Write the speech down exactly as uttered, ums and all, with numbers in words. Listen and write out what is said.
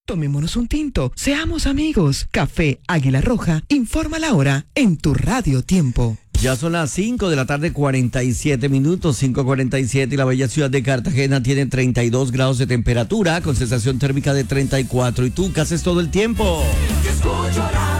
Tomémonos un tinto, seamos amigos. Café Águila Roja, informa la hora en tu Radio Tiempo. Ya son las cinco de la tarde, cuarenta y siete minutos, cinco cuarenta y siete, y la bella ciudad de Cartagena tiene treinta y dos grados de temperatura, con sensación térmica de treinta y cuatro. ¿Y tú qué haces todo el tiempo? Yo escucho radio.